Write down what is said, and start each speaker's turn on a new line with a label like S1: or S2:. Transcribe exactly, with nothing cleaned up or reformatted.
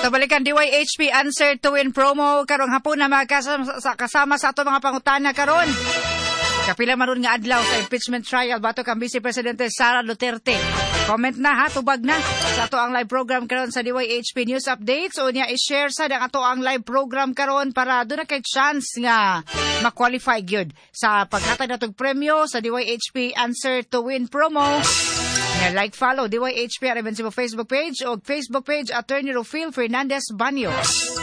S1: Ato balikan D Y H P Answer to Win promo karong hapon na magkasama sa, kasama sa ato mga pangutana karon. Kapila maron nga adlaw sa impeachment trial batok ang Vice Presidente Sara Duterte. Comment na ha, tubag na sa ato ang live program karon sa D Y H P News Updates o niya i-share sa ang ato ang live program karon para doon na kay chance nga ma-qualify gyud sa paghatag natong premyo sa D Y H P Answer to Win promo. Nga like follow D Y H P R M C Facebook page o Facebook page Attorney Rufil Fernandez Banyo.